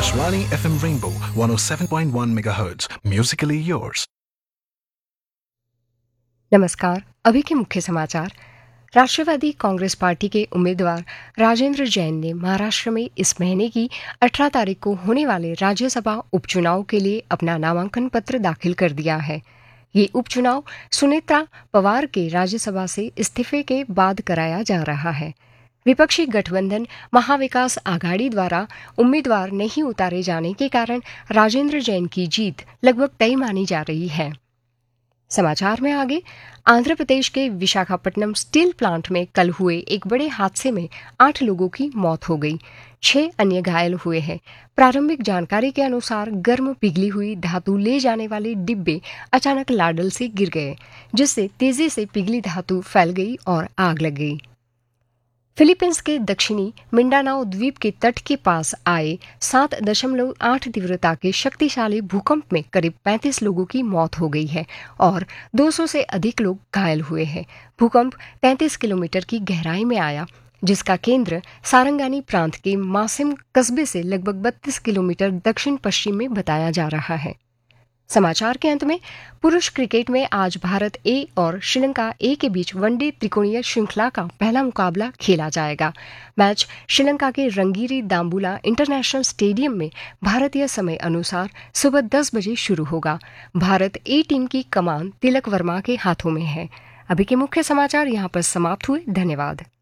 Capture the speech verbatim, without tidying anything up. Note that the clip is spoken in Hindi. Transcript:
Akashvani F M Rainbow one oh seven point one megahertz. Musically yours. नमस्कार। अभी के मुख्य समाचार। राष्ट्रवादी कांग्रेस पार्टी के उम्मीदवार राजेंद्र जैन ने महाराष्ट्र में इस महीने की अठारह तारीख को होने वाले राज्यसभा उपचुनाव के लिए अपना नामांकन पत्र दाखिल कर दिया है। ये उपचुनाव सुनेत्रा पवार के राज्यसभा से इस्तीफे के बाद कराया जा रहा है। विपक्षी गठबंधन महाविकास आघाड़ी द्वारा उम्मीदवार नहीं उतारे जाने के कारण राजेंद्र जैन की जीत लगभग तय मानी जा रही है। समाचार में आगे। आंध्र प्रदेश के विशाखापट्टनम स्टील प्लांट में कल हुए एक बड़े हादसे में आठ लोगों की मौत हो गई, छह अन्य घायल हुए हैं। प्रारंभिक जानकारी के अनुसार गर्म पिघली हुई धातु ले जाने वाले डिब्बे अचानक लाडल से गिर गए, जिससे तेजी से पिघली धातु फैल गई और आग लग गई। फिलीपींस के दक्षिणी मिंडानाओ द्वीप के तट के पास आए सात दशमलव आठ तीव्रता के शक्तिशाली भूकंप में करीब पैंतीस लोगों की मौत हो गई है और दो सौ से अधिक लोग घायल हुए हैं। भूकंप तैंतीस किलोमीटर की गहराई में आया, जिसका केंद्र सारंगानी प्रांत के मासिम कस्बे से लगभग बत्तीस किलोमीटर दक्षिण पश्चिम में बताया जा रहा है। समाचार के अंत में पुरुष क्रिकेट में आज भारत ए और श्रीलंका ए के बीच वनडे त्रिकोणीय श्रृंखला का पहला मुकाबला खेला जाएगा। मैच श्रीलंका के रंगीरी दाम्बुला इंटरनेशनल स्टेडियम में भारतीय समय अनुसार सुबह दस बजे शुरू होगा। भारत ए टीम की कमान तिलक वर्मा के हाथों में है। अभी के मुख्य समाचार यहाँ पर समाप्त हुए। धन्यवाद।